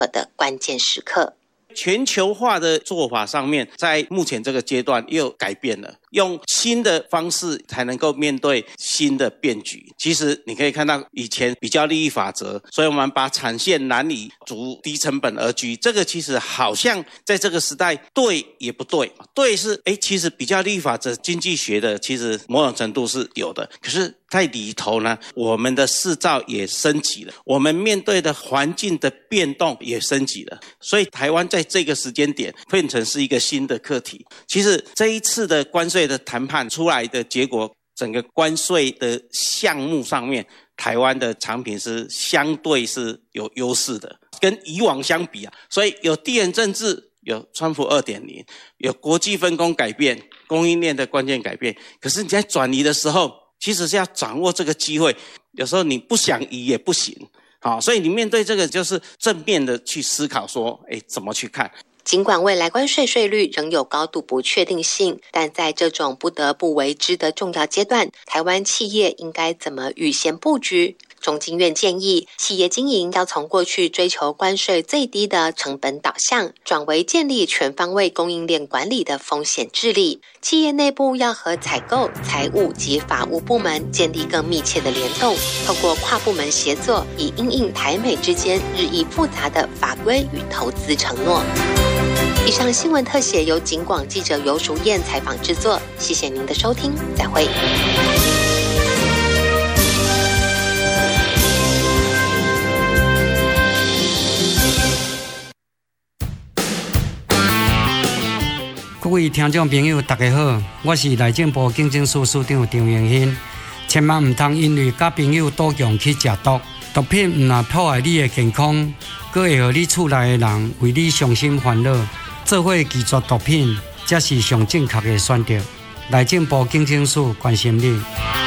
的关键时刻。 全球化的做法上面，在目前这个阶段又改变了，用新的方式才能够面对新的变局。其实你可以看到以前比较利益法则，所以我们把产线南移，逐低成本而居，这个其实好像在这个时代对也不对。对是其实比较利益法则经济学的其实某种程度是有的，可是在里头呢，我们的世造也升级了，我们面对的环境的变动也升级了，所以台湾在这个时间点变成是一个新的课题。其实这一次的关税的谈判出来的结果，整个关税的项目上面，台湾的产品是相对是有优势的，跟以往相比所以有地缘政治，有川普 2.0， 有国际分工改变，供应链的关键改变，可是你在转移的时候，其实是要掌握这个机会，有时候你不想移也不行。所以你面对这个就是正面的去思考说怎么去看。 尽管未来关税税率仍有高度不确定性，但在这种不得不为之的重要阶段，台湾企业应该怎么预先布局？中经院建议，企业经营要从过去追求关税最低的成本导向，转为建立全方位供应链管理的风险治理。企业内部要和采购、财务及法务部门建立更密切的联动，透过跨部门协作，以因应台美之间日益复杂的法规与投资承诺。以上新闻特写由警广记者游淑燕采访制作，谢谢您的收听，再会。 各位听众朋友大家好，我是内政部竞争司司长张永新。千万唔通因为甲朋友赌强去食毒，毒品唔但破坏你的健康，佫会互你厝内的人为你伤心烦恼。做伙拒绝毒品，才是上正确的选择。内政部竞争署关心你。